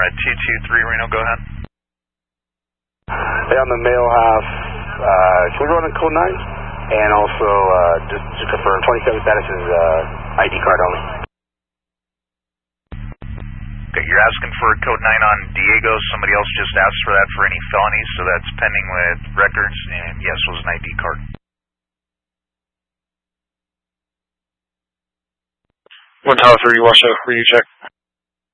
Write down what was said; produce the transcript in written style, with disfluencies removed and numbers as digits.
Alright, 223 Reno, go ahead. Hey, on the male half, can we go on a code 9? And also, just to confirm, 27 status is ID card only. Okay, you're asking for a code 9 on Diego. Somebody else just asked for that for any felonies, so that's pending with records, and yes, was an ID card. 1 Tower 3, Washoe, ready to check.